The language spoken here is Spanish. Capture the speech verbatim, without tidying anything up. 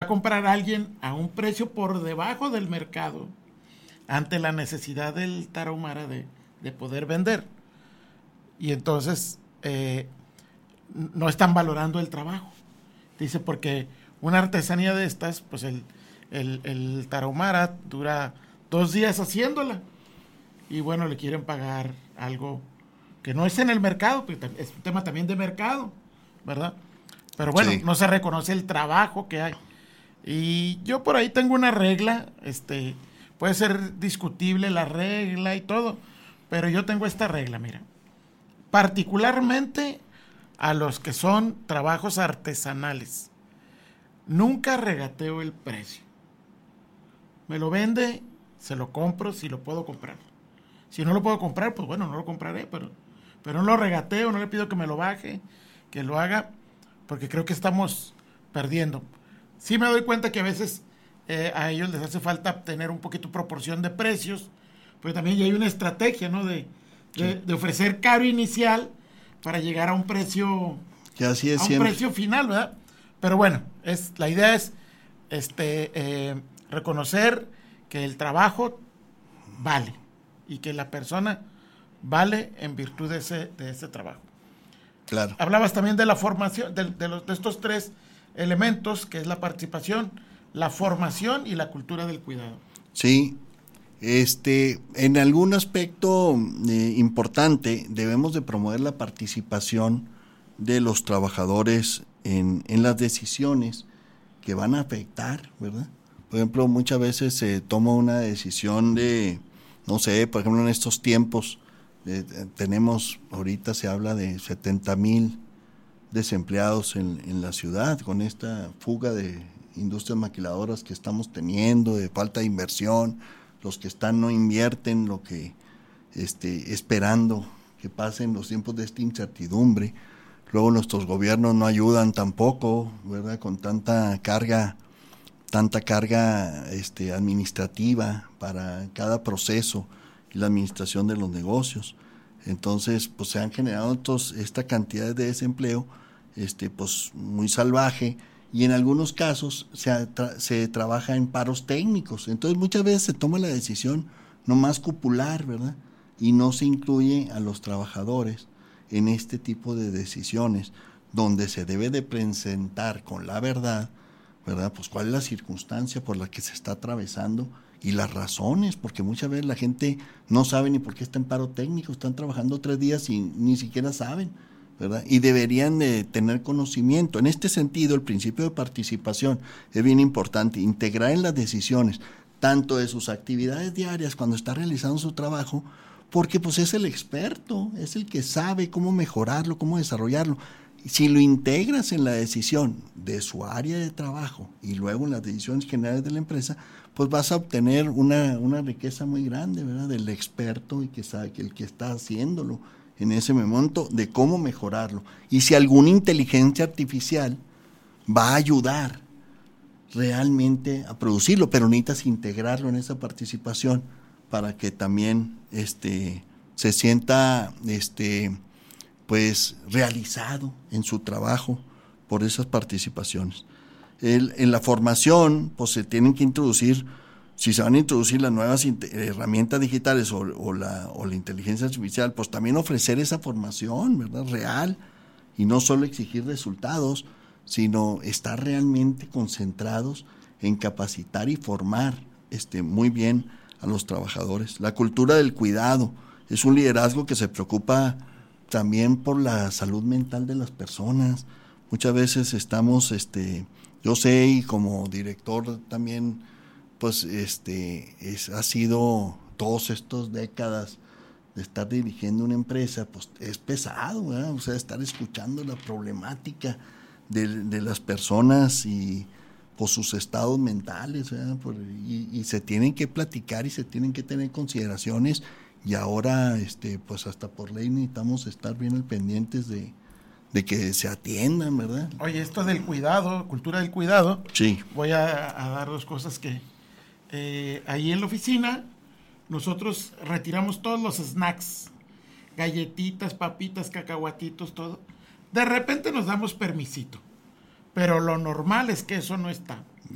comprar a alguien a un precio por debajo del mercado ante la necesidad del tarahumara de, de poder vender. Y entonces eh, no están valorando el trabajo. Dice, porque una artesanía de estas, pues el, el, el tarahumara dura dos días haciéndola. Y bueno, le quieren pagar algo que no es en el mercado, porque es un tema también de mercado, ¿verdad? Pero bueno, sí. No se reconoce el trabajo que hay. Y yo por ahí tengo una regla, este, puede ser discutible la regla y todo, pero yo tengo esta regla, mira. Particularmente a los que son trabajos artesanales, nunca regateo el precio. Me lo vende, se lo compro si lo puedo comprar. Si no lo puedo comprar, pues bueno, no lo compraré, pero, pero no lo regateo, no le pido que me lo baje, que lo haga, porque creo que estamos perdiendo. Sí me doy cuenta que a veces eh, a ellos les hace falta tener un poquito proporción de precios, pero también ya hay una estrategia, ¿no? De, de, sí. de ofrecer caro inicial para llegar a un precio, que así es a un siempre. precio final, ¿verdad? Pero bueno, es, la idea es este, eh, reconocer que el trabajo vale y que la persona vale en virtud de ese, de ese trabajo. Claro. Hablabas también de la formación, de, de, los, de estos tres elementos, que es la participación, la formación y la cultura del cuidado. Sí, este, en algún aspecto eh, importante debemos de promover la participación de los trabajadores en, en las decisiones que van a afectar, ¿verdad? Por ejemplo, muchas veces se toma una decisión de, no sé, por ejemplo, en estos tiempos eh, tenemos, ahorita se habla de setenta mil desempleados en, en la ciudad, con esta fuga de industrias maquiladoras que estamos teniendo, de falta de inversión, los que están no invierten lo que este, esperando que pasen los tiempos de esta incertidumbre. Luego nuestros gobiernos no ayudan tampoco, ¿verdad? Con tanta carga, tanta carga este, administrativa para cada proceso y la administración de los negocios. Entonces, pues se han generado estos, esta cantidad de desempleo, este, pues muy salvaje, y en algunos casos se, tra- se trabaja en paros técnicos. Entonces, muchas veces se toma la decisión nomás cupular, ¿verdad? Y no se incluye a los trabajadores en este tipo de decisiones, donde se debe de presentar con la verdad, ¿verdad? Pues cuál es la circunstancia por la que se está atravesando y las razones, porque muchas veces la gente no sabe ni por qué está en paro técnico, están trabajando tres días y ni siquiera saben, ¿verdad? Y deberían de tener conocimiento. En este sentido, el principio de participación es bien importante, integrar en las decisiones, tanto de sus actividades diarias cuando está realizando su trabajo, porque pues es el experto, es el que sabe cómo mejorarlo, cómo desarrollarlo. Si lo integras en la decisión de su área de trabajo y luego en las decisiones generales de la empresa, pues vas a obtener una, una riqueza muy grande, ¿verdad? Del experto y que sabe que el que está haciéndolo en ese momento, de cómo mejorarlo. Y si alguna inteligencia artificial va a ayudar realmente a producirlo, pero necesitas integrarlo en esa participación para que también este, se sienta este, pues realizado en su trabajo por esas participaciones. El, en la formación, pues se tienen que introducir, si se van a introducir las nuevas herramientas digitales o, o, la, o la inteligencia artificial, pues también ofrecer esa formación, ¿verdad? Real, y no solo exigir resultados, sino estar realmente concentrados en capacitar y formar este, muy bien a los trabajadores. La cultura del cuidado es un liderazgo que se preocupa también por la salud mental de las personas. Muchas veces estamos, este, yo sé, y como director también, pues este, es, ha sido todas estas décadas de estar dirigiendo una empresa, pues es pesado, ¿verdad? O sea, estar escuchando la problemática de, de las personas y por sus estados mentales, ¿verdad? Por, y, y se tienen que platicar y se tienen que tener consideraciones, y ahora este pues hasta por ley necesitamos estar bien al pendientes de, de que se atiendan, ¿verdad? Oye, esto del cuidado, cultura del cuidado, sí. Voy a, a dar dos cosas que eh, ahí en la oficina nosotros retiramos todos los snacks, galletitas, papitas, cacahuatitos, todo. De repente nos damos permisito, pero lo normal es que eso no está.